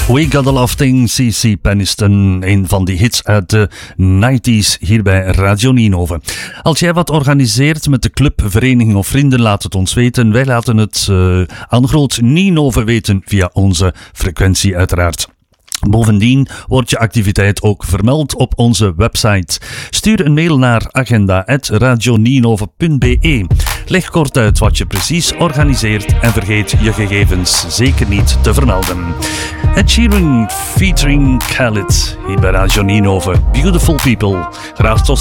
We Got a Love Thing, C.C. Peniston, een van die hits uit de 90s hier bij Radio Ninove. Als jij wat organiseert met de club, vereniging of vrienden, laat het ons weten. Wij laten het aan Groot Ninove weten via onze frequentie uiteraard. Bovendien wordt je activiteit ook vermeld op onze website. Stuur een mail naar agenda@radioninove.be. Leg kort uit wat je precies organiseert en vergeet je gegevens zeker niet te vermelden. Ed Sheeran featuring Khaled hier bij Radio Ninove. Beautiful People. Graag tot